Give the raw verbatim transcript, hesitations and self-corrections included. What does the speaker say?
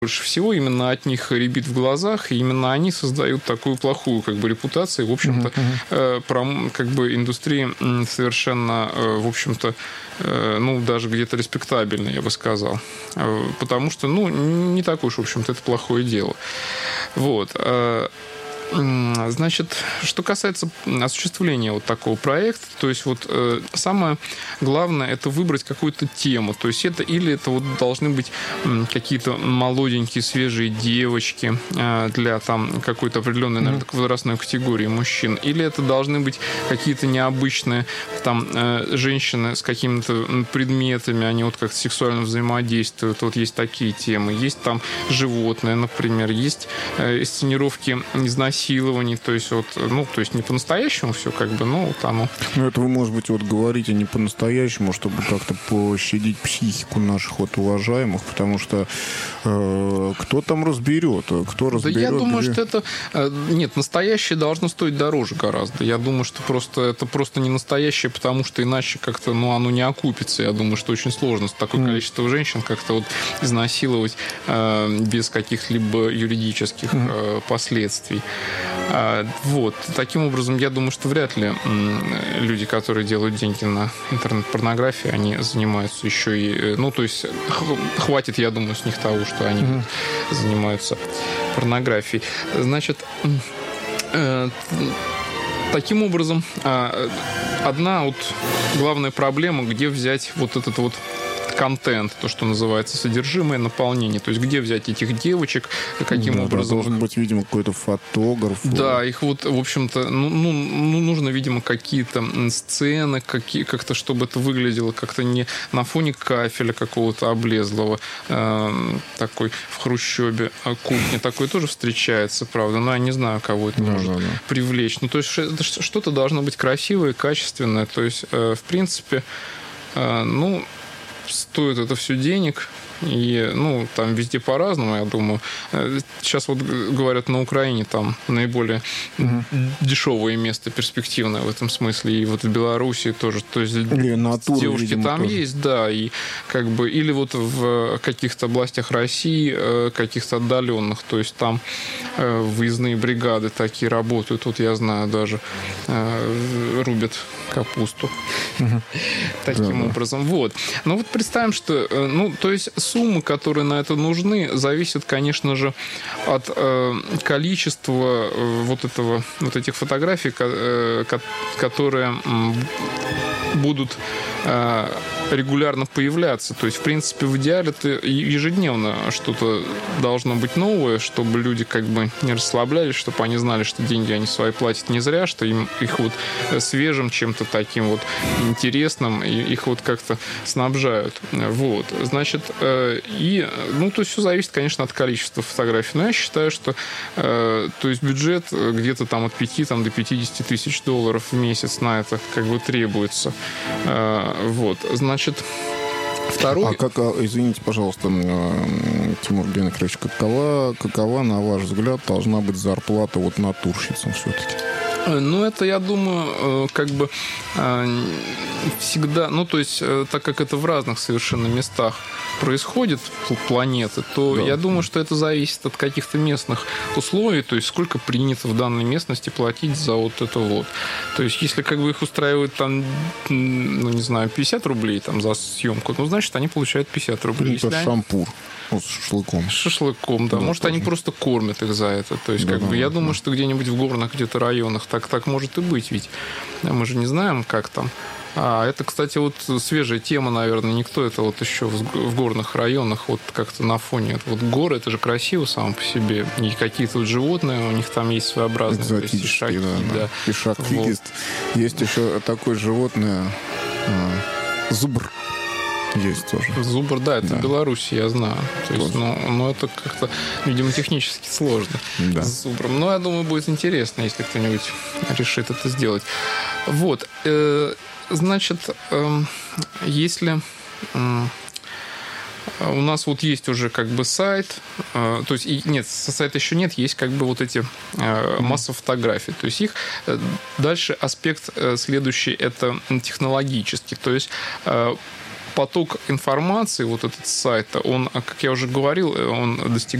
больше всего именно от них рябит в глазах, и именно они создают такую плохую как бы репутацию. В общем-то, uh-huh. э, про, как бы индустрия совершенно, э, в общем-то, э, ну, даже где-то респектабельная, я бы сказал. Э, потому что, ну, не так уж, в общем-то, это плохое дело. Вот. Э, Значит, что касается осуществления вот такого проекта, то есть вот э, самое главное это выбрать какую-то тему, то есть это или это вот должны быть э, какие-то молоденькие свежие девочки э, для там какой-то определенной, наверное, mm-hmm. возрастной категории мужчин, или это должны быть какие-то необычные там э, женщины с какими-то предметами, они вот как-то сексуально взаимодействуют, вот есть такие темы, есть там животные, например, есть э, сценировки изнасилования, силований, то есть вот, ну, то есть не по-настоящему все как бы, ну, там... Ну, это вы, может быть, вот говорите не по-настоящему, чтобы как-то пощадить психику наших вот уважаемых, потому что э, кто там разберет, кто разберет... Да я думаю, где... что это... Э, нет, настоящее должно стоить дороже гораздо. Я думаю, что просто это просто не настоящее, потому что иначе как-то, ну, оно не окупится. Я думаю, что очень сложно с такое mm. количество женщин как-то вот изнасиловать э, без каких-либо юридических mm. э, последствий. Вот. Таким образом, я думаю, что вряд ли люди, которые делают деньги на интернет-порнографии, они занимаются еще и... Ну, то есть, хватит, я думаю, с них того, что они mm-hmm. занимаются порнографией. Значит, таким образом, одна вот главная проблема, где взять вот этот вот контент, то, что называется содержимое, наполнение. То есть, где взять этих девочек, каким да, образом... Да, должен быть, видимо, какой-то фотограф. Да, их вот, в общем-то, ну, ну, ну нужно, видимо, какие-то сцены, какие, как-то, чтобы это выглядело как-то не на фоне кафеля какого-то облезлого, э, такой в хрущебе кухни. Такой тоже встречается, правда, но я не знаю, кого это да, может да, да. привлечь. Ну, то есть, что-то должно быть красивое, качественное. То есть, э, в принципе, э, ну... стоит это все денег, и, ну, там везде по-разному, я думаю. Сейчас вот говорят, на Украине там наиболее угу. дешевое место, перспективное в этом смысле, и вот в Беларуси тоже, то есть натуру, девушки видимо, там тоже. Есть, да, и как бы, или вот в каких-то областях России, каких-то отдаленных, то есть там выездные бригады такие работают, вот я знаю, даже рубят капусту. Угу. Таким да, образом. Да. Вот. Ну вот представим, что, ну, то есть суммы, которые на это нужны, зависят, конечно же, от э, количества э, вот этого, вот этих фотографий, э, которые э, будут э, регулярно появляться. То есть, в принципе, в идеале это ежедневно что-то должно быть новое, чтобы люди как бы не расслаблялись, чтобы они знали, что деньги они свои платят не зря, что им их вот свежим чем-то таким вот интересным, и их вот как-то снабжают. Вот. Значит, и, ну, то есть все зависит, конечно, от количества фотографий. Но я считаю, что то есть бюджет где-то там от пяти там, до пятидесяти тысяч долларов в месяц на это как бы требуется. Вот. Значит, второй... А как, извините, пожалуйста, Тимур Генрихович, какова, какова, на ваш взгляд, должна быть зарплата вот натурщицам все-таки? Ну, это, я думаю, как бы всегда... Ну, то есть, так как это в разных совершенно местах происходит, планеты, то да. я думаю, что это зависит от каких-то местных условий, то есть, сколько принято в данной местности платить за вот это вот. То есть, если как бы их устраивает там, ну, не знаю, пятьдесят рублей там за съемку, ну, значит, они получают пятьдесят рублей. Это если шампур. Вот с шашлыком. С шашлыком, да. да может, тоже. Они просто кормят их за это. То есть, да, как да, бы, да, я да. думаю, что где-нибудь в горных где-то районах так, так может и быть, ведь мы же не знаем, как там. А это, кстати, вот свежая тема, наверное. Никто это вот еще в горных районах вот как-то на фоне. Вот горы, это же красиво само по себе. И какие-то вот животные, у них там есть своеобразные. Экзотические, ишаки, да, да. да. Ишаки вот. есть. Есть еще такое животное зубр. Есть тоже. Зубр, да, это да. в Беларуси, я знаю. То есть, ну, ну, это как-то, видимо, технически сложно да. с зубром. Но я думаю, будет интересно, если кто-нибудь решит это сделать. Вот. Значит, если... У нас вот есть уже как бы сайт, то есть и, нет, сайта еще нет, есть как бы вот эти масса фотографий. То есть их дальше аспект следующий это технологический. То есть поток информации, вот этот сайт, он, как я уже говорил, он достигает